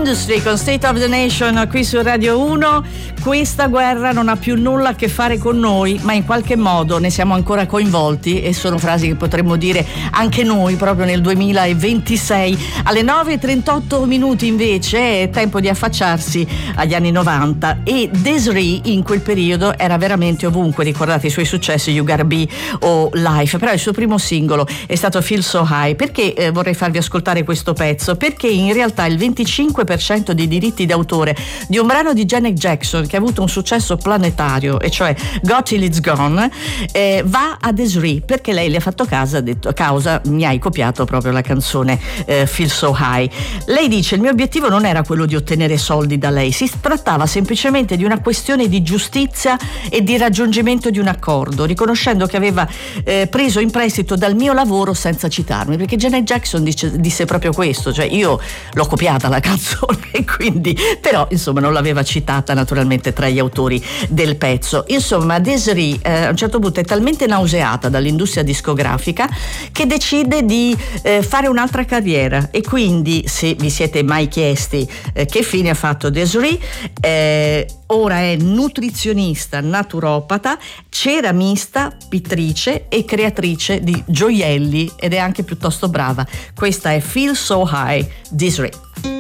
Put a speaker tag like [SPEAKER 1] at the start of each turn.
[SPEAKER 1] Industry con State of the Nation qui su Radio 1. Questa guerra non ha più nulla a che fare con noi, ma in qualche modo ne siamo ancora coinvolti, e sono frasi che potremmo dire anche noi proprio nel 2026. Alle 9:38 invece è tempo di affacciarsi agli anni 90, e Des'ree in quel periodo era veramente ovunque. Ricordate i suoi successi You Gotta Be o Life, però il suo primo singolo è stato Feel So High. Perché vorrei farvi ascoltare questo pezzo? Perché in realtà il 25% dei diritti d'autore di un brano di Janet Jackson che ha avuto un successo planetario, e cioè Got Till It's Gone, va a Des'ree, perché lei le ha fatto causa, ha detto: causa, mi hai copiato proprio la canzone Feel So High. Lei dice: il mio obiettivo non era quello di ottenere soldi da lei, si trattava semplicemente di una questione di giustizia e di raggiungimento di un accordo, riconoscendo che aveva preso in prestito dal mio lavoro senza citarmi, perché Janet Jackson disse proprio questo, cioè io l'ho copiata la canzone, quindi, però insomma non l'aveva citata naturalmente tra gli autori del pezzo. Insomma, Des'ree a un certo punto è talmente nauseata dall'industria discografica che decide di fare un'altra carriera, e quindi, se vi siete mai chiesti che fine ha fatto Des'ree, ora è nutrizionista, naturopata, ceramista, pittrice e creatrice di gioielli, ed è anche piuttosto brava. Questa è Feel So High, Des'ree.